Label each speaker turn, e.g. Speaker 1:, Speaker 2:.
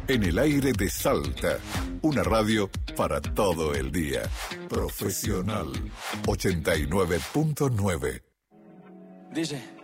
Speaker 1: En el aire de Salta, una radio para todo el día. Profesional 89.9.
Speaker 2: Dice.